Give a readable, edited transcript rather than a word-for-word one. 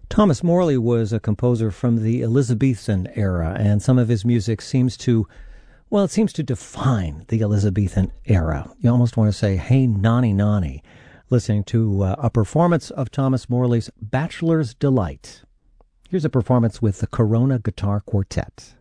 Thomas Morley was a composer from the Elizabethan era, and some of his music seems to define the Elizabethan era. You almost want to say, hey, nonny, nonny, listening to a performance of Thomas Morley's Bachelor's Delight. Here's a performance with the Corona Guitar Quartet.